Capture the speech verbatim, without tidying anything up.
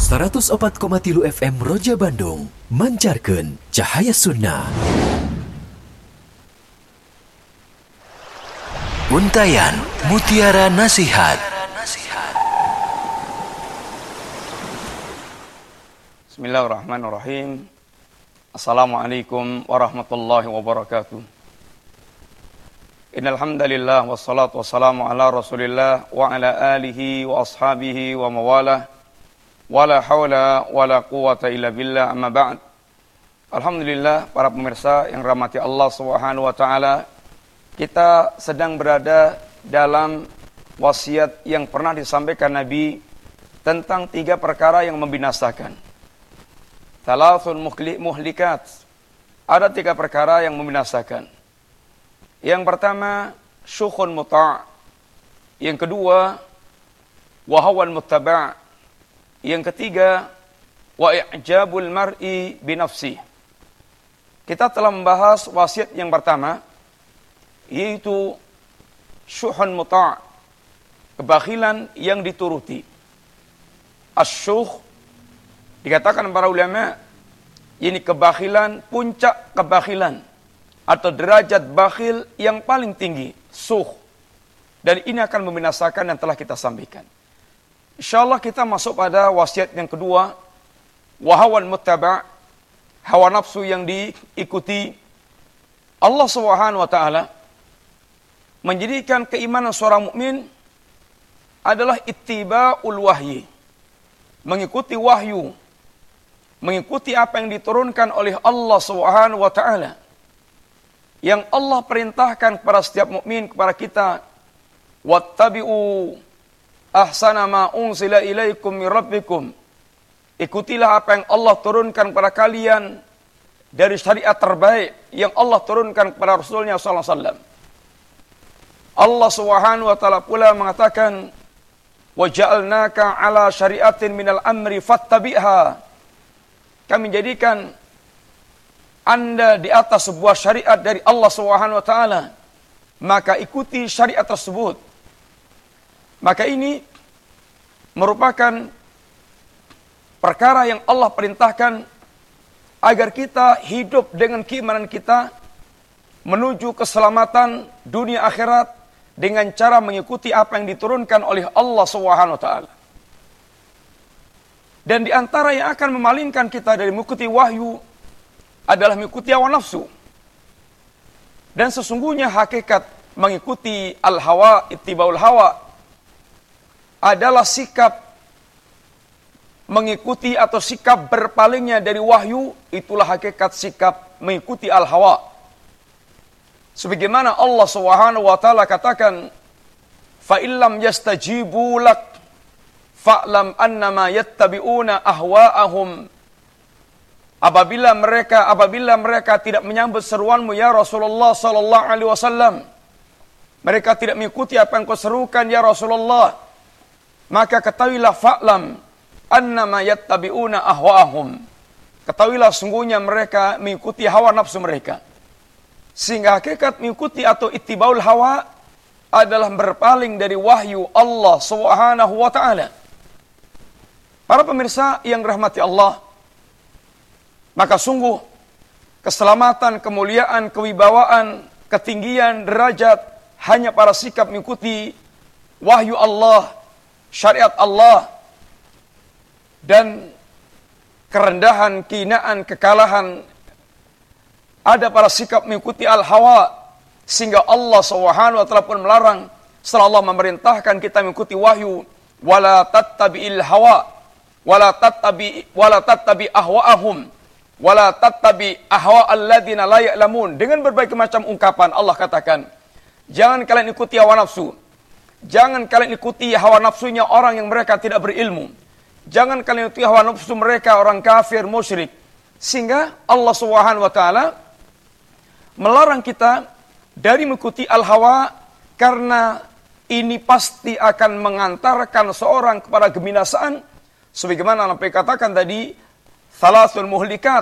seratus opat koma tilu F M Roja Bandung mancarkeun cahaya sunnah. Untayan Mutiara Nasihat. Bismillahirrahmanirrahim. Assalamualaikum warahmatullahi wabarakatuh. Innal hamdalillah wassalatu wassalamu ala Rasulillah wa ala alihi wa ashabihi wa mawalah. Wala haula wala quwata illa billah, amma ba'd. Alhamdulillah, para pemirsa yang rahmati Allah Subhanahu wa taala, kita sedang berada dalam wasiat yang pernah disampaikan Nabi tentang tiga perkara yang membinasakan. Thalathun muhlikat. Ada tiga perkara yang membinasakan. Yang pertama, syukhun muta'. Yang kedua, wahawan muttaba'. Yang ketiga, wa i'jabul mar'i binafsi. Kita telah membahas wasiat yang pertama, yaitu syuhun muta', kebakhilan yang dituruti. Asyuh, dikatakan para ulama, ini kebakhilan, puncak kebakhilan, atau derajat bakhil yang paling tinggi, suh. Dan ini akan membinasakan yang telah kita sampaikan. InsyaAllah kita masuk pada wasiat yang kedua, wahawan muttaba', hawa nafsu yang diikuti. Allah Subhanahu wa taala menjadikan keimanan seorang mukmin adalah ittiba'ul wahyi, mengikuti wahyu, mengikuti apa yang diturunkan oleh Allah Subhanahu wa taala, yang Allah perintahkan kepada setiap mukmin, kepada kita, wattabi'u ahsana ma unzila ilaikum min rabbikum. Ikutilah apa yang Allah turunkan kepada kalian dari syariat terbaik yang Allah turunkan kepada Rasulnya sallallahu alaihi wasallam. Allah Subhanahu wa taala pula mengatakan, wa ja'alnaka ala syariatin minal amri fattabi'ha. Kami jadikan Anda di atas sebuah syariat dari Allah Subhanahu wa taala, maka ikuti syariat tersebut. Maka ini merupakan perkara yang Allah perintahkan agar kita hidup dengan keimanan kita menuju keselamatan dunia akhirat dengan cara mengikuti apa yang diturunkan oleh Allah Subhanahu wa taala. Dan di antara yang akan memalingkan kita dari mengikuti wahyu adalah mengikuti hawa nafsu. Dan sesungguhnya hakikat mengikuti al-hawa, ittibaul hawa, adalah sikap mengikuti atau sikap berpalingnya dari wahyu. Itulah hakikat sikap mengikuti al-hawa. Sebagaimana Allah Subhanahu wa taala katakan, fa illam yastajibu lak fa'lam annama yattabi'una ahwa'ahum. Apabila mereka apabila mereka tidak menyambut seruanmu ya Rasulullah sallallahu alaihi wasallam, mereka tidak mengikuti apa yang kau serukan ya Rasulullah, maka ketahuilah fa'lam annama yattabi'una ahwa'ahum. Ketahuilah sungguhnya mereka mengikuti hawa nafsu mereka. Sehingga hakikat mengikuti atau ittibaul hawa adalah berpaling dari wahyu Allah Subhanahu wa taala. Para pemirsa yang rahmati Allah, maka sungguh keselamatan, kemuliaan, kewibawaan, ketinggian derajat hanya para sikap mengikuti wahyu Allah, syariat Allah, dan kerendahan, kehinaan, kekalahan ada pada sikap mengikuti al-hawa, sehingga Allah Subhanahu wa taala pun melarang setelah Allah memerintahkan kita mengikuti wahyu, wala tattabi'il hawa wala tattabi wala tattabi ahwa'ahum wala tattabi ahwa alladziina la ya'lamun. Dengan berbagai macam ungkapan Allah katakan, jangan kalian ikuti hawa nafsu. Jangan kalian ikuti hawa nafsunya orang yang mereka tidak berilmu. Jangan kalian ikuti hawa nafsu mereka orang kafir, musyrik. Sehingga Allah Subhanahu wa taala melarang kita dari mengikuti al-hawa, karena ini pasti akan mengantarkan seorang kepada kebinasaan. Sebagaimana Nabi katakan tadi, thalathul muhlikat,